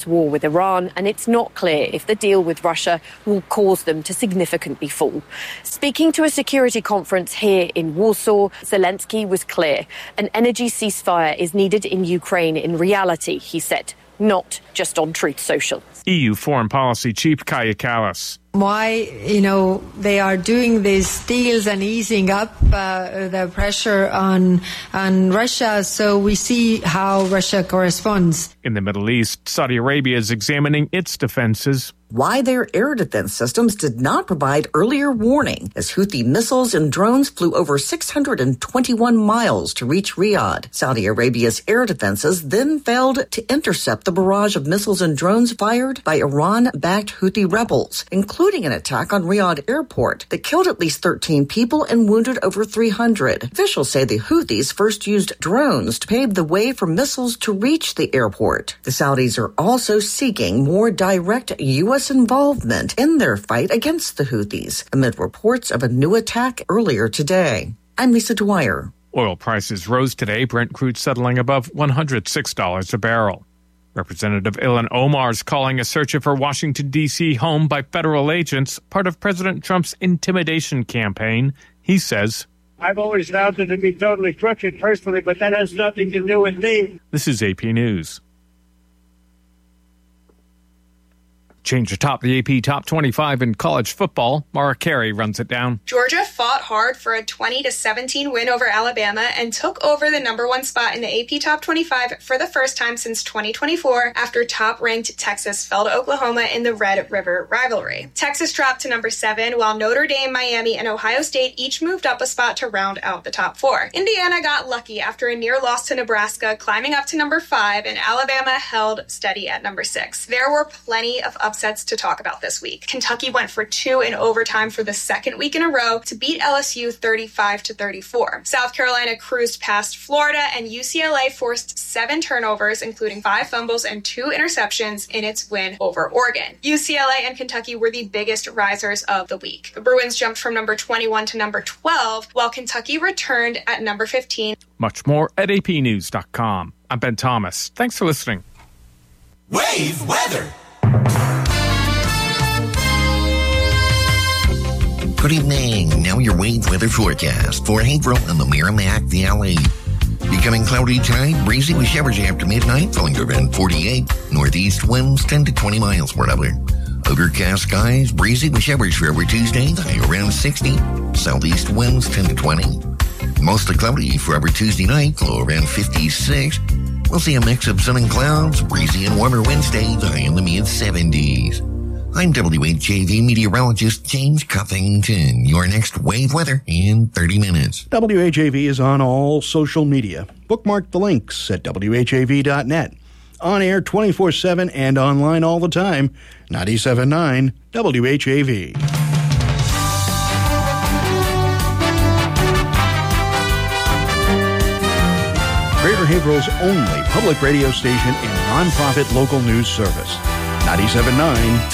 war with Iran, and it's not clear if the deal with Russia will cause them to significantly fall. Speaking to a security conference here in Warsaw, Zelensky was clear. An energy ceasefire is needed in Ukraine in reality, he said, not just on Truth Social. EU Foreign Policy Chief Kaja Kallas. Why, they are doing these deals and easing up the pressure on Russia, so we see how Russia corresponds. In the Middle East, Saudi Arabia is examining its defenses. Why their air defense systems did not provide earlier warning as Houthi missiles and drones flew over 621 miles to reach Riyadh. Saudi Arabia's air defenses then failed to intercept the barrage of missiles and drones fired by Iran-backed Houthi rebels, including an attack on Riyadh airport that killed at least 13 people and wounded over 300. Officials say the Houthis first used drones to pave the way for missiles to reach the airport. The Saudis are also seeking more direct U.S. involvement in their fight against the Houthis, amid reports of a new attack earlier today. I'm Lisa Dwyer. Oil prices rose today, Brent crude settling above $106 a barrel. Representative Ilhan Omar is calling a search of her Washington, D.C. home by federal agents part of President Trump's intimidation campaign. He says, I've always found it to be totally crooked personally, but that has nothing to do with me. This is AP News. Change atop the AP Top 25 in college football. Mara Carey runs it down. Georgia fought hard for a 20-17 win over Alabama and took over the number one spot in the AP Top 25 for the first time since 2024 after top-ranked Texas fell to Oklahoma in the Red River rivalry. Texas dropped to number 7, while Notre Dame, Miami, and Ohio State each moved up a spot to round out the top 4. Indiana got lucky after a near loss to Nebraska, climbing up to number 5, and Alabama held steady at number 6. There were plenty of upsets to talk about this week. Kentucky went for 2 in overtime for the second week in a row to beat LSU 35-34. South Carolina cruised past Florida, and UCLA forced 7 turnovers, including 5 fumbles and 2 interceptions in its win over Oregon. UCLA and Kentucky were the biggest risers of the week. The Bruins jumped from number 21 to number 12, while Kentucky returned at number 15. Much more at apnews.com. I'm Ben Thomas. Thanks for listening. Wave weather. Good evening. Now your wave weather forecast for April in the Merrimack Valley. Becoming cloudy tonight, breezy with showers after midnight, falling to around 48. Northeast winds 10 to 20 miles per hour. Overcast skies, breezy with showers for over Tuesday, high around 60. Southeast winds 10 to 20. Mostly cloudy for over Tuesday night, low around 56. We'll see a mix of sun and clouds, breezy and warmer Wednesday, high in the mid-70s. I'm WHAV meteorologist James Cuffington. Your next wave weather in 30 minutes. WHAV is on all social media. Bookmark the links at WHAV.net. On air 24/7 and online all the time. 97.9 WHAV. Greater Haverhill's only public radio station and nonprofit local news service. 97.9